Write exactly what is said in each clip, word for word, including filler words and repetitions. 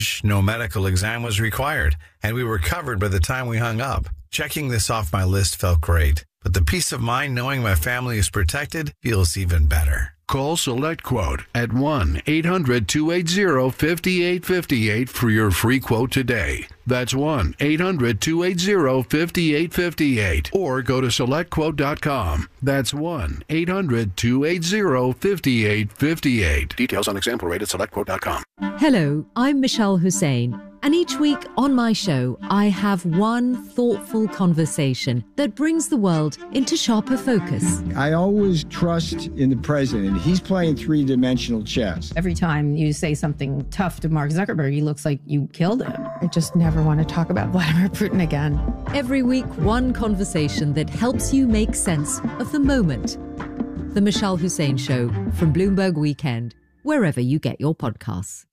No medical exam was required, and we were covered by the time we hung up. Checking this off my list felt great, but the peace of mind knowing my family is protected feels even better. Call SelectQuote at one eight hundred two eight zero five eight five eight for your free quote today. That's one eight hundred two eight zero five eight five eight. Or go to select quote dot com. That's one eight hundred two eight zero five eight five eight. Details on example rate at select quote dot com. Hello, I'm Michelle Hussein. And each week on my show, I have one thoughtful conversation that brings the world into sharper focus. I always trust in the president. He's playing three-dimensional chess. Every time you say something tough to Mark Zuckerberg, he looks like you killed him. I just never want to talk about Vladimir Putin again. Every week, one conversation that helps you make sense of the moment. The Michelle Hussein Show from Bloomberg Weekend, wherever you get your podcasts.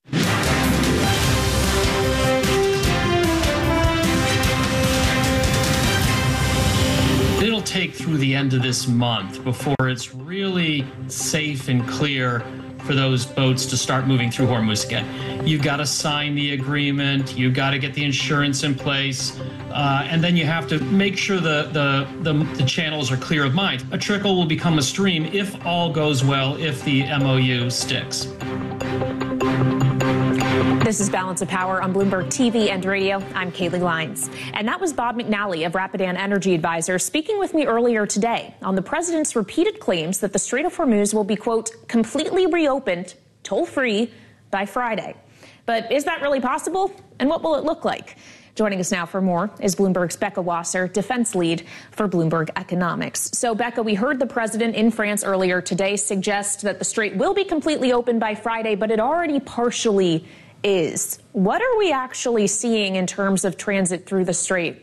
It'll take through the end of this month before it's really safe and clear for those boats to start moving through Hormuz again. You've got to sign the agreement, you've got to get the insurance in place, uh, and then you have to make sure the, the, the, the channels are clear of mines. A trickle will become a stream if all goes well, if the M O U sticks. This is Balance of Power on Bloomberg T V and radio. I'm Kaylee Lines. And that was Bob McNally of Rapidan Energy Advisors speaking with me earlier today on the president's repeated claims that the Strait of Hormuz will be, quote, completely reopened, toll-free, by Friday. But is that really possible? And what will it look like? Joining us now for more is Bloomberg's Becca Wasser, defense lead for Bloomberg Economics. So, Becca, we heard the president in France earlier today suggest that the Strait will be completely open by Friday, but it already partially is. What are we actually seeing in terms of transit through the Strait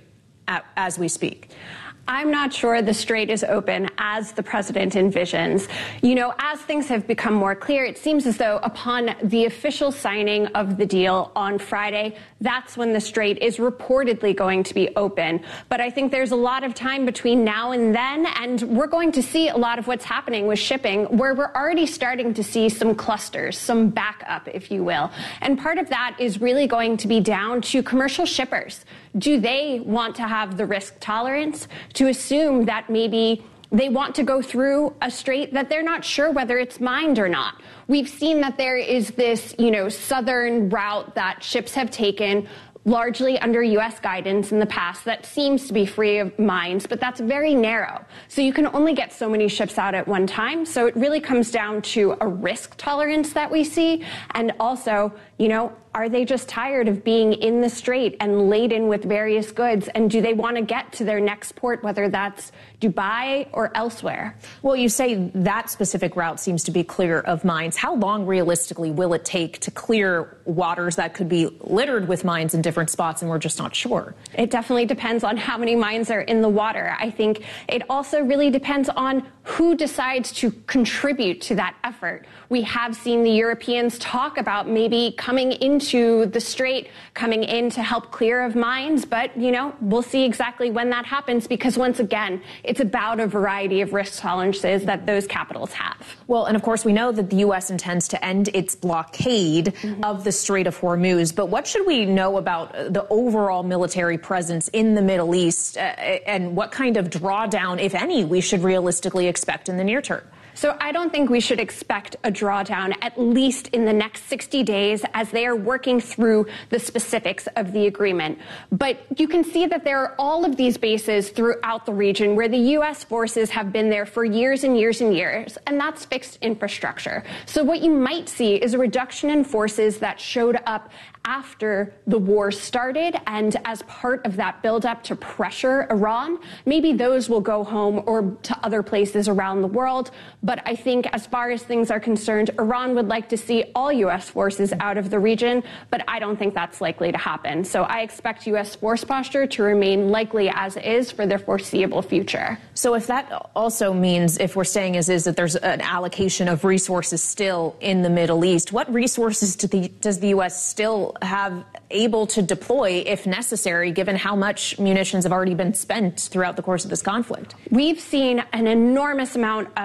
as we speak? I'm not sure the Strait is open as the president envisions. You know, as things have become more clear, it seems as though upon the official signing of the deal on Friday, that's when the Strait is reportedly going to be open. But I think there's a lot of time between now and then, and we're going to see a lot of what's happening with shipping, where we're already starting to see some clusters, some backup, if you will. And part of that is really going to be down to commercial shippers. Do they want to have the risk tolerance to assume that maybe they want to go through a strait that they're not sure whether it's mined or not? We've seen that there is this, you know, southern route that ships have taken largely under U S guidance in the past that seems to be free of mines, but that's very narrow. So you can only get so many ships out at one time. So it really comes down to a risk tolerance that we see. And also, you know, are they just tired of being in the strait and laden with various goods? And do they want to get to their next port, whether that's Dubai or elsewhere? Well, you say that specific route seems to be clear of mines. How long realistically will it take to clear waters that could be littered with mines in different spots and we're just not sure? It definitely depends on how many mines are in the water. I think it also really depends on who decides to contribute to that effort. We have seen the Europeans talk about maybe coming into the strait, coming in to help clear of mines, but, you know, we'll see exactly when that happens because, once again, it's about a variety of risk tolerances that those capitals have. Well, and of course, we know that the U S intends to end its blockade mm-hmm. of the Strait of Hormuz, but what should we know about the overall military presence in the Middle East uh, and what kind of drawdown, if any, we should realistically expect in the near term? So I don't think we should expect a drawdown, at least in the next sixty days, as they are working through the specifics of the agreement. But you can see that there are all of these bases throughout the region where the U S forces have been there for years and years and years, and that's fixed infrastructure. So what you might see is a reduction in forces that showed up after the war started and as part of that buildup to pressure Iran. Maybe those will go home or to other places around the world. But I think as far as things are concerned, Iran would like to see all U S forces out of the region, but I don't think that's likely to happen. So I expect U S force posture to remain likely as is for the foreseeable future. So if that also means, if we're saying as is, that there's an allocation of resources still in the Middle East, what resources do the, does the U S still have able to deploy if necessary, given how much munitions have already been spent throughout the course of this conflict? We've seen an enormous amount of force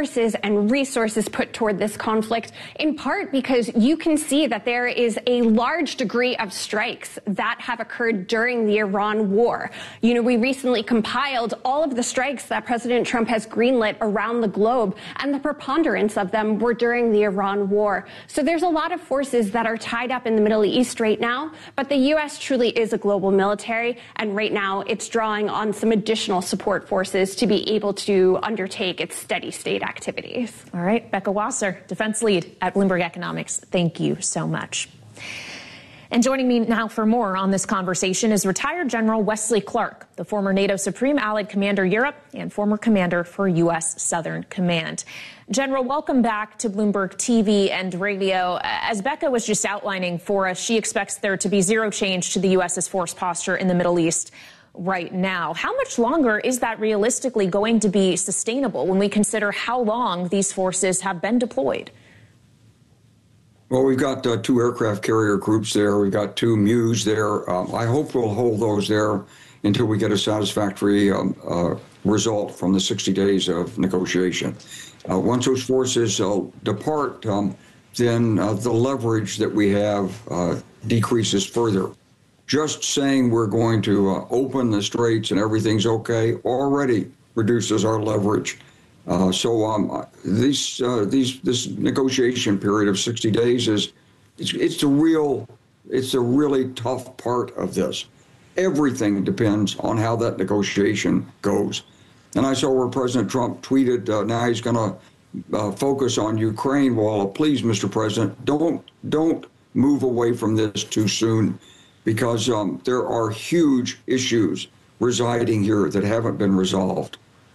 forces and resources put toward this conflict, in part because you can see that there is a large degree of strikes that have occurred during the Iran war. You know, we recently compiled all of the strikes that President Trump has greenlit around the globe, and the preponderance of them were during the Iran war. So there's a lot of forces that are tied up in the Middle East right now, but the U S truly is a global military, and right now it's drawing on some additional support forces to be able to undertake its steady state activities. All right, Becca Wasser, defense lead at Bloomberg Economics. Thank you so much. And joining me now for more on this conversation is retired General Wesley Clark, the former NATO Supreme Allied Commander Europe and former commander for U S Southern Command. General, welcome back to Bloomberg T V and radio. As Becca was just outlining for us, she expects there to be zero change to the U S's force posture in the Middle East right now. How much longer is that realistically going to be sustainable when we consider how long these forces have been deployed? Well, we've got uh, two aircraft carrier groups there. We've got two M U S there. Um, I hope we'll hold those there until we get a satisfactory um, uh, result from the sixty days of negotiation. Uh, once those forces uh, depart, um, then uh, the leverage that we have uh, decreases further. Just saying we're going to uh, open the straits and everything's okay already reduces our leverage. Uh, so um, these, uh, these, this negotiation period of sixty days is, it's, it's the real, it's the really tough part of this. Everything depends on how that negotiation goes. And I saw where President Trump tweeted, uh, now he's going to uh, focus on Ukraine. Well, please, Mister President, don't, don't move away from this too soon, because um, there are huge issues residing here that haven't been resolved.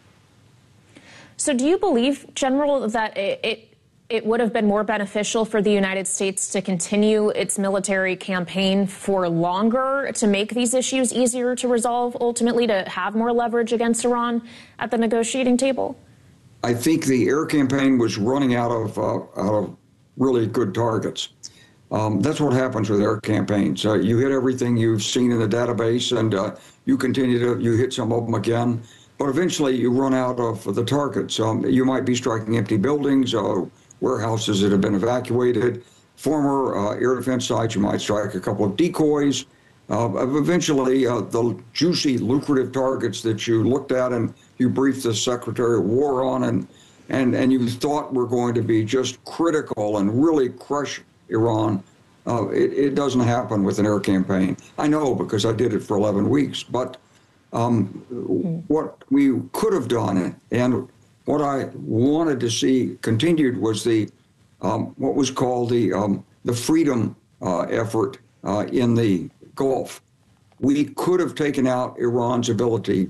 So do you believe, General, that it, it it would have been more beneficial for the United States to continue its military campaign for longer to make these issues easier to resolve, ultimately to have more leverage against Iran at the negotiating table? I think the air campaign was running out of uh, out of really good targets. Um, that's what happens with air campaigns. Uh, you hit everything you've seen in the database, and uh, you continue to you hit some of them again. But eventually you run out of the targets. Um, you might be striking empty buildings, uh, warehouses that have been evacuated, former uh, air defense sites. You might strike a couple of decoys. Uh, eventually, uh, the juicy, lucrative targets that you looked at and you briefed the Secretary of War on, and, and, and you thought were going to be just critical and really crush Iran, uh, it, it doesn't happen with an air campaign. I know, because I did it for eleven weeks, but Um, what we could have done, and what I wanted to see continued, was the um, what was called the um, the freedom uh, effort uh, in the Gulf. We could have taken out Iran's ability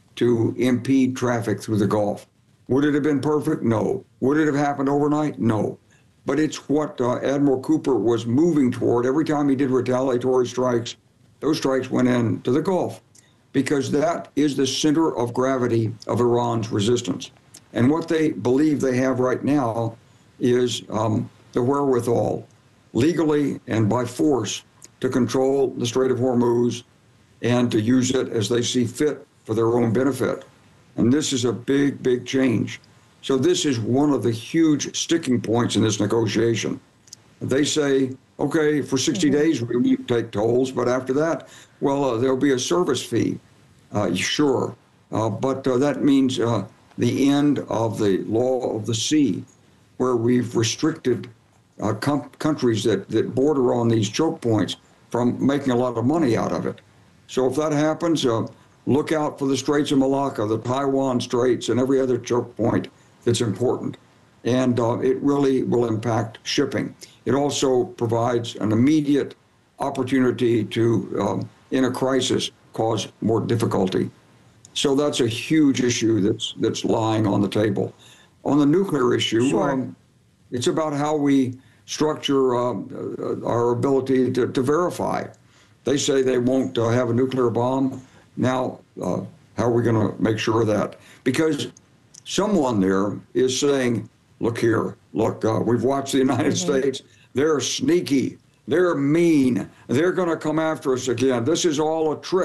to impede traffic through the Gulf. Would it have been perfect? No. Would it have happened overnight? No. But it's what uh, Admiral Cooper was moving toward. Every time he did retaliatory strikes, those strikes went into the Gulf, because that is the center of gravity of Iran's resistance. And what they believe they have right now is um, the wherewithal, legally and by force, to control the Strait of Hormuz and to use it as they see fit for their own benefit. And this is a big, big change. So this is one of the huge sticking points in this negotiation. They say, okay, for sixty mm-hmm. days, we won't take tolls, but after that, well, uh, there'll be a service fee, uh, sure. Uh, but uh, that means uh, the end of the law of the sea, where we've restricted uh, com- countries that, that border on these choke points from making a lot of money out of it. So if that happens, uh, look out for the Straits of Malacca, the Taiwan Straits, and every other choke point that's important. And uh, it really will impact shipping. It also provides an immediate opportunity to, um, in a crisis, cause more difficulty. So that's a huge issue that's that's lying on the table. On the nuclear issue, sure. um, it's about how we structure um, uh, our ability to, to verify. They say they won't uh, have a nuclear bomb. Now, uh, how are we going to make sure of that? Because someone there is saying, look here, look, uh, we've watched the United mm-hmm. States. They're sneaky. They're mean. They're going to come after us again. This is all a trick.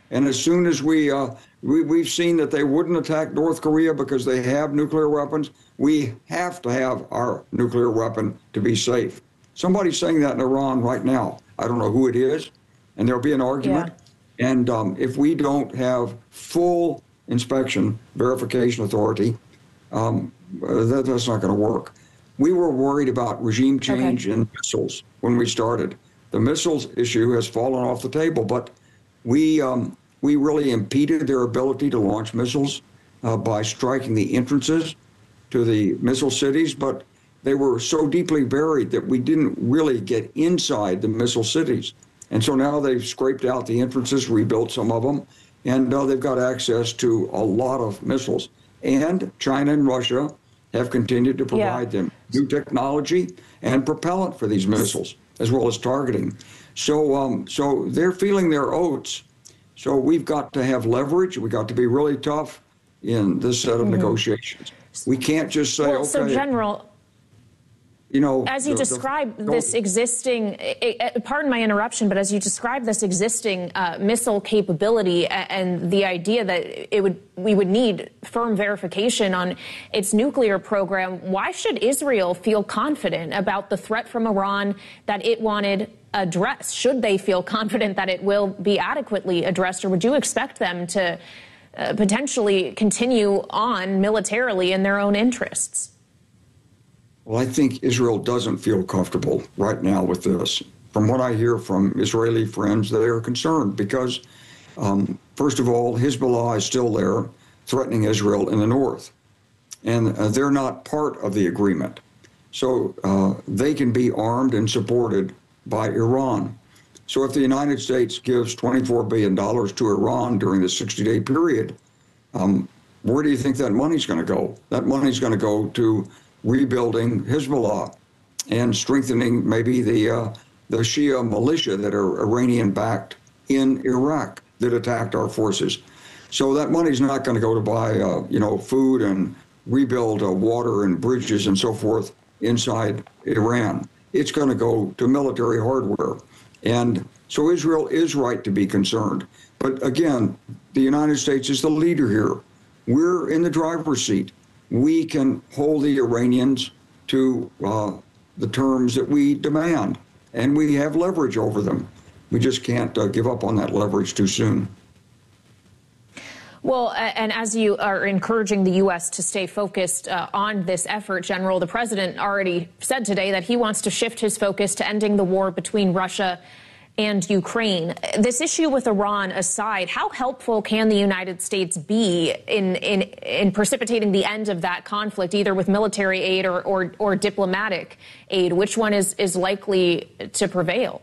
And as soon as we, uh, we, we've seen that they wouldn't attack North Korea because they have nuclear weapons, we have to have our nuclear weapon to be safe. Somebody's saying that in Iran right now. I don't know who it is, and there'll be an argument. Yeah. And um, if we don't have full inspection, verification authority, um, that, that's not going to work. We were worried about regime change okay. in missiles when we started. The missiles issue has fallen off the table, but we um, we really impeded their ability to launch missiles uh, by striking the entrances to the missile cities, but they were so deeply buried that we didn't really get inside the missile cities. And so now they've scraped out the entrances, rebuilt some of them, and uh, they've got access to a lot of missiles. And China and Russia have continued to provide yeah. them new technology and propellant for these missiles, as well as targeting. So, um, so they're feeling their oats. So we've got to have leverage. We've got to be really tough in this set of mm-hmm. negotiations. We can't just say, well, okay. So, General, you know, as you the, describe the, this existing, pardon my interruption, but as you describe this existing uh, missile capability and the idea that it would, we would need firm verification on its nuclear program, why should Israel feel confident about the threat from Iran that it wanted addressed? Should they feel confident that it will be adequately addressed, or would you expect them to uh, potentially continue on militarily in their own interests? Well, I think Israel doesn't feel comfortable right now with this. From what I hear from Israeli friends, they are concerned because, um, first of all, Hezbollah is still there threatening Israel in the north, and uh, they're not part of the agreement. So uh, they can be armed and supported by Iran. So if the United States gives twenty-four billion dollars to Iran during the sixty-day period, um, where do you think that money's going to go? That money's going to go to rebuilding Hezbollah and strengthening maybe the uh, the Shia militia that are Iranian-backed in Iraq that attacked our forces. So that money's not going to go to buy, uh, you know, food and rebuild uh, water and bridges and so forth inside Iran. It's going to go to military hardware. And so Israel is right to be concerned. But again, the United States is the leader here. We're in the driver's seat. We can hold the Iranians to uh, the terms that we demand, and we have leverage over them. We just can't uh, give up on that leverage too soon. Well, and as you are encouraging the U S to stay focused uh, on this effort, General, the president already said today that he wants to shift his focus to ending the war between Russia and Ukraine. This issue with Iran aside, how helpful can the United States be in in, in precipitating the end of that conflict, either with military aid or, or, or diplomatic aid? Which one is, is likely to prevail?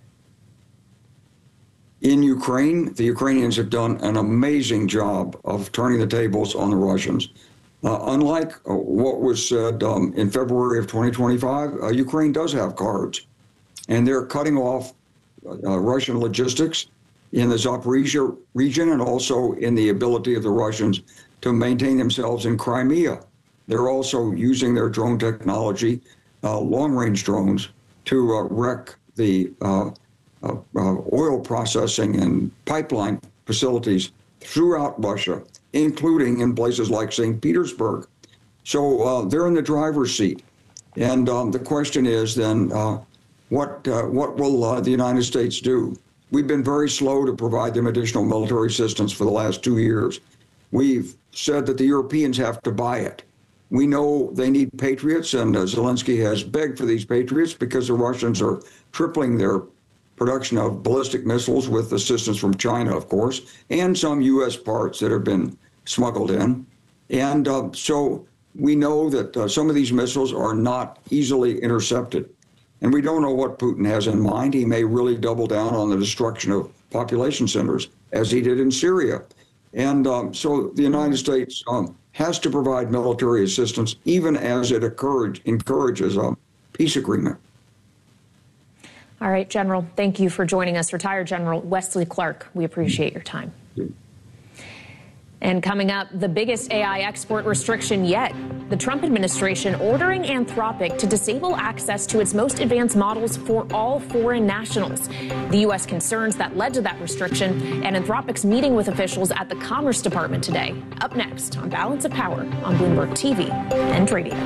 In Ukraine, the Ukrainians have done an amazing job of turning the tables on the Russians. Uh, unlike uh, what was said um, in February of twenty twenty-five, uh, Ukraine does have cards, and they're cutting off uh, Russian logistics in the Zaporizhia region and also in the ability of the Russians to maintain themselves in Crimea. They're also using their drone technology, uh, long-range drones, to uh, wreck the uh, Uh, uh, oil processing and pipeline facilities throughout Russia, including in places like Saint Petersburg. So uh, they're in the driver's seat. And um, the question is then, uh, what uh, what will uh, the United States do? We've been very slow to provide them additional military assistance for the last two years. We've said that the Europeans have to buy it. We know they need Patriots, and uh, Zelensky has begged for these Patriots because the Russians are tripling their production of ballistic missiles with assistance from China, of course, and some U S parts that have been smuggled in. And uh, so we know that uh, some of these missiles are not easily intercepted. And we don't know what Putin has in mind. He may really double down on the destruction of population centers, as he did in Syria. And um, so the United States um, has to provide military assistance, even as it encourage, encourages a peace agreement. All right, General, thank you for joining us. Retired General Wesley Clark, we appreciate your time. And coming up, the biggest A I export restriction yet. The Trump administration ordering Anthropic to disable access to its most advanced models for all foreign nationals. The U S concerns that led to that restriction, and Anthropic's meeting with officials at the Commerce Department today. Up next on Balance of Power on Bloomberg T V and radio.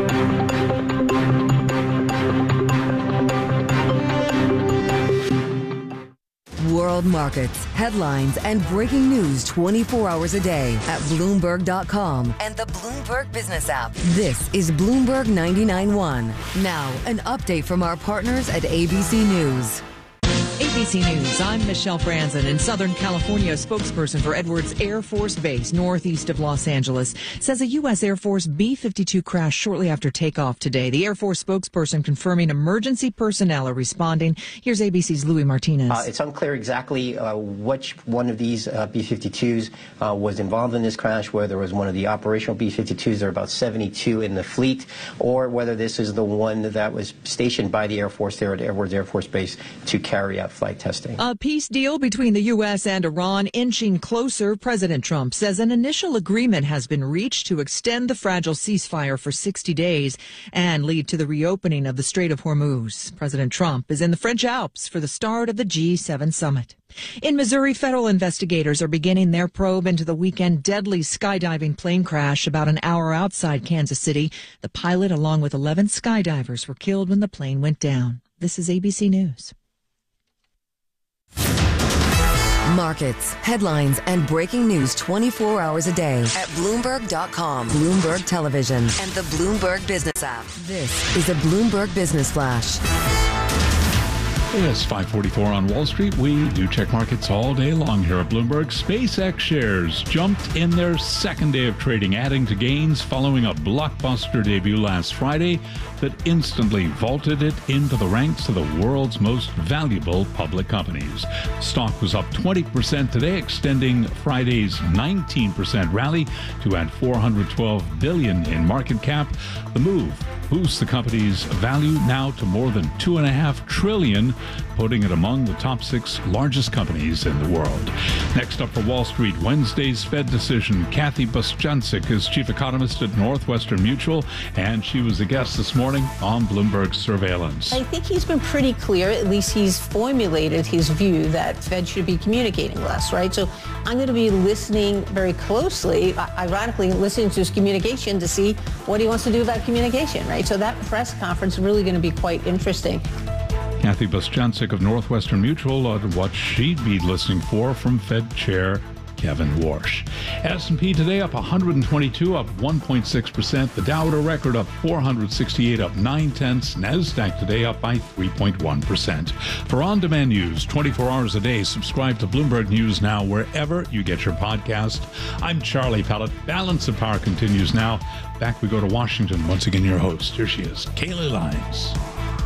World markets, headlines, and breaking news twenty-four hours a day at Bloomberg dot com and the Bloomberg Business app. This is Bloomberg ninety-nine point one. Now, an update from our partners at A B C News. A B C News, I'm Michelle Franzen. In Southern California, a spokesperson for Edwards Air Force Base, northeast of Los Angeles, says a U S Air Force B fifty-two crashed shortly after takeoff today. The Air Force spokesperson confirming emergency personnel are responding. Here's A B C's Louis Martinez. Uh, it's unclear exactly uh, which one of these uh, B fifty-twos uh, was involved in this crash, whether it was one of the operational B fifty-twos, there are about seventy-two in the fleet, or whether this is the one that was stationed by the Air Force there at Edwards Air Force Base to carry out flight testing. A peace deal between the U S and Iran inching closer. President Trump says an initial agreement has been reached to extend the fragile ceasefire for sixty days and lead to the reopening of the Strait of Hormuz. President Trump is in the French Alps for the start of the G seven summit. In Missouri, federal investigators are beginning their probe into the weekend deadly skydiving plane crash about an hour outside Kansas City. The pilot, along with eleven skydivers, were killed when the plane went down. This is A B C News. Markets, headlines, and breaking news twenty-four hours a day at Bloomberg dot com, Bloomberg Television, and the Bloomberg Business app. This is a Bloomberg Business Flash. It's five forty-four on Wall Street. We do check markets all day long here at Bloomberg. SpaceX shares jumped in their second day of trading, adding to gains following a blockbuster debut last Friday that instantly vaulted it into the ranks of the world's most valuable public companies. Stock was up twenty percent today, extending Friday's nineteen percent rally to add four hundred twelve billion dollars in market cap. The move boosts the company's value now to more than two and a half trillion dollars, putting it among the top six largest companies in the world. Next up for Wall Street, Wednesday's Fed decision. Kathy Bostjancic is chief economist at Northwestern Mutual, and she was a guest this morning on Bloomberg Surveillance. I think he's been pretty clear, at least he's formulated his view that Fed should be communicating less, right? So I'm going to be listening very closely, ironically listening to his communication to see what he wants to do about communication, right? So that press conference is really going to be quite interesting. Kathy Bostjancic of Northwestern Mutual on what she'd be listening for from Fed Chair Kevin Warsh. S and P today up one hundred twenty-two, up one point six percent. The Dow at a record up four hundred sixty-eight, up nine tenths. NASDAQ today up by three point one percent. For on-demand news twenty-four hours a day, subscribe to Bloomberg News Now wherever you get your podcast. I'm Charlie Pellet. Balance of Power continues now. Back we go to Washington. Once again, your host. Here she is, Kaylee Lyons.